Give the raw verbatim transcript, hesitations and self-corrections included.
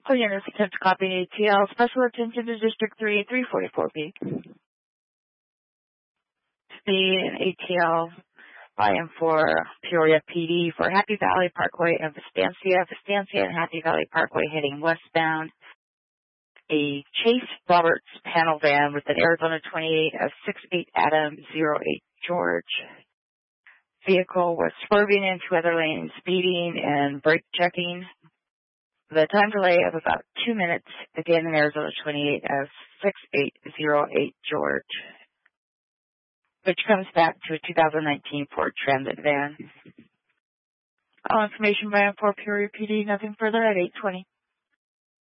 All units attempt to copy A T L. Special attention to District three eight three four four B. Speed and A T L volume for Peoria P D for Happy Valley Parkway and Vistancia, Vistancia and Happy Valley Parkway heading westbound. A Chase Roberts panel van with an Arizona twenty-eight of six eight Adam zero eight George. Vehicle was swerving into other lanes, speeding and brake checking. The time delay of about two minutes, again in Arizona twenty-eight of six eight zero eight George, which comes back to a two thousand nineteen Ford Transit van. All information by M four Peoria P D, nothing further at eight twenty.